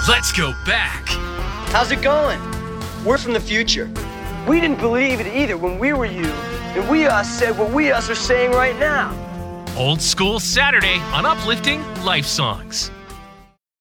Let's go back. How's it going? We're from the future. We didn't believe it either when we were you, and we said what we are saying right now. Old School Saturday on Uplifting Life Songs.